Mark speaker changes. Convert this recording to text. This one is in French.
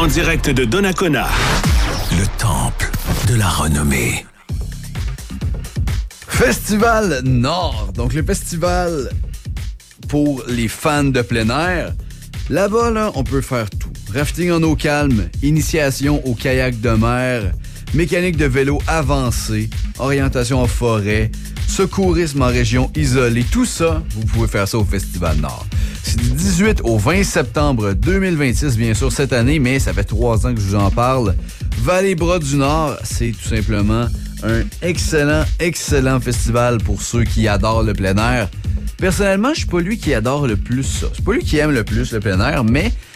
Speaker 1: En direct de Donnacona.
Speaker 2: Le temple de la renommée.
Speaker 3: Festival Nord. Donc, le festival pour les fans de plein air. Là-bas, là, on peut faire tout. Rafting en eau calme, initiation au kayak de mer, mécanique de vélo avancée, orientation en forêt, secourisme en région isolée. Tout ça, vous pouvez faire ça au Festival Nord. C'est du 18 au 20 septembre 2026, bien sûr, cette année, mais ça fait 3 ans que je vous en parle. Vallée-Bras du Nord, c'est tout simplement un excellent festival pour ceux qui adorent le plein air. Personnellement, je suis pas lui qui adore le plus ça. C'est pas lui qui aime le plus le plein air, mais